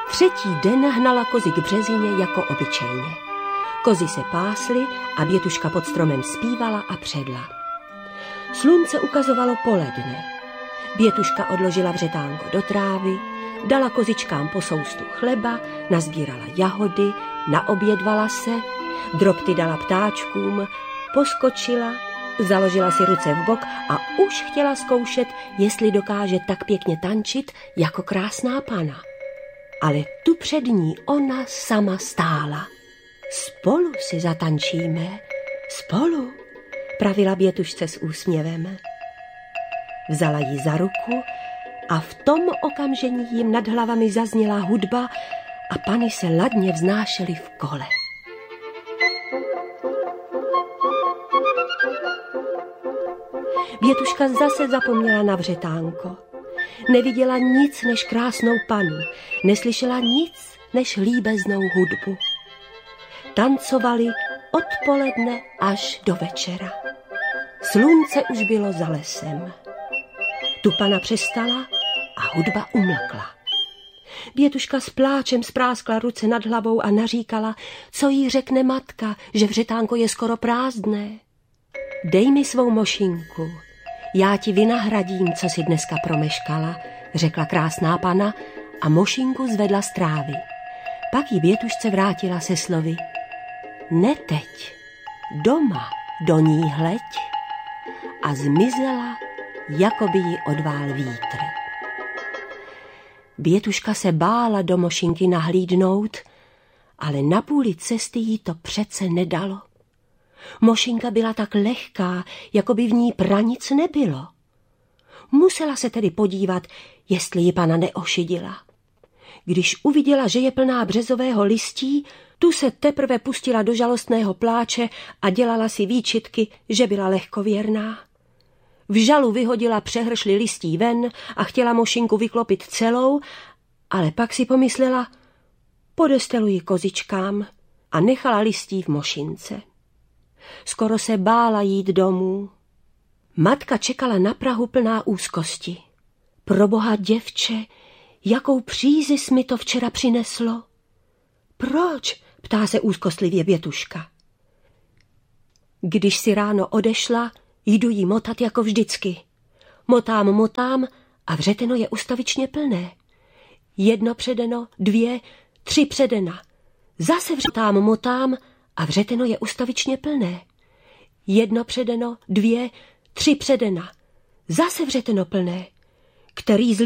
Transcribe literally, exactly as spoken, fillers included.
Třetí den hnala kozy k březině jako obyčejně. Kozy se pásly a Bětuška pod stromem zpívala a předla. Slunce ukazovalo poledne. Bětuška odložila vřetánko do trávy, dala kozičkám po soustu chleba, nazbírala jahody, naobědvala se, drobty dala ptáčkům, poskočila, založila si ruce v bok a už chtěla zkoušet, jestli dokáže tak pěkně tančit jako krásná pana. Ale tu před ní ona sama stála. Spolu si zatančíme, spolu, pravila Bětušce s úsměvem. Vzala ji za ruku a v tom okamžení jim nad hlavami zazněla hudba a pany se ladně vznášely v kole. Bětuška zase zapomněla na vřetánko. Neviděla nic než krásnou panu, neslyšela nic než líbeznou hudbu. Tancovali od poledne až do večera. Slunce už bylo za lesem. Tu pana přestala a hudba umlkla. Bětuška s pláčem spráskla ruce nad hlavou a naříkala, co jí řekne matka, že vřetánko je skoro prázdné. Dej mi svou mošinku, já ti vynahradím, co si dneska promeškala, řekla krásná pana a mošinku zvedla z trávy. Pak jí Bětušce vrátila se slovy: ne teď, doma do ní hleď, a zmizela, jako by ji odvál vítr. Bětuška se bála do mošinky nahlídnout, ale na půli cesty jí to přece nedalo. Mošinka byla tak lehká, jako by v ní pranic nebylo. Musela se tedy podívat, jestli ji pana neošidila. Když uviděla, že je plná březového listí, tu se teprve pustila do žalostného pláče a dělala si výčitky, že byla lehkověrná. V žalu vyhodila přehršli listí ven a chtěla mošinku vyklopit celou, ale pak si pomyslela, podesteluji kozičkám, a nechala listí v mošince. Skoro se bála jít domů. Matka čekala na prahu plná úzkosti. Proboha, děvče, jakou přízis mi to včera přineslo? Proč? Ptá se úzkostlivě Bětuška. Když si ráno odešla, jdu jí motat jako vždycky. Motám, motám a vřeteno je ustavičně plné. Jedno předeno, dvě, tři předena. Zase vřetám, motám a vřeteno je ustavičně plné. Jedno předeno, dvě, tři předena. Zase vřeteno plné. Který z